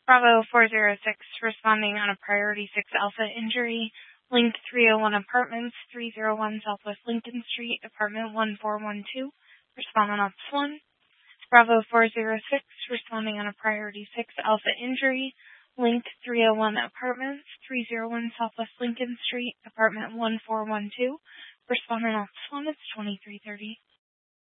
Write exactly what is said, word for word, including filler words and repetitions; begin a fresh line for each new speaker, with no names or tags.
Bravo four zero six, responding on a Priority six Alpha injury. Link three oh one Apartments, three oh one Southwest Lincoln Street, Apartment one four one two. Respond on Ops one. Bravo four zero six, responding on a Priority six Alpha injury. Link three oh one Apartments, three oh one Southwest Lincoln Street, Apartment one four one two. Respond on Ops one, it's twenty-three thirty.